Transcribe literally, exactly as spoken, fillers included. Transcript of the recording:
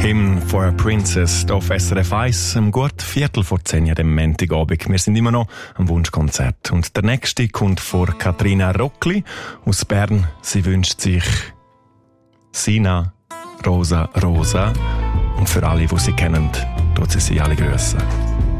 Hymn for a Princess auf S R F eins, um gut Viertel vor zehn am Montagabend. Wir sind immer noch am Wunschkonzert. Und der nächste kommt von Katrina Rockli aus Bern. Sie wünscht sich Sina, Rosa, Rosa. Und für alle, die sie kennen, tut sie sie alle grüßen.